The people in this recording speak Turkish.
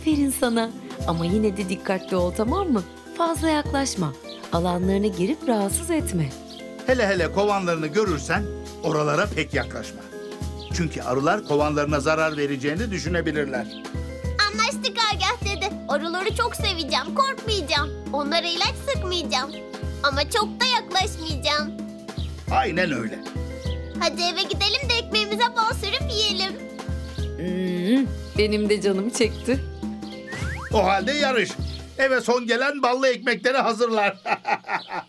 Aferin sana. Ama yine de dikkatli ol, tamam mı? Fazla yaklaşma. Alanlarına girip rahatsız etme. Hele hele kovanlarını görürsen oralara pek yaklaşma. Çünkü arılar kovanlarına zarar vereceğini düşünebilirler. Anlaştık Agah dede. Arıları çok seveceğim, korkmayacağım. Onlara ilaç sıkmayacağım. Ama çok da yaklaşmayacağım. Aynen öyle. Hadi eve gidelim de ekmeğimize bal sürüp yiyelim. Benim de canım çekti. O halde yarış. Eve son gelen ballı ekmekleri hazırlar.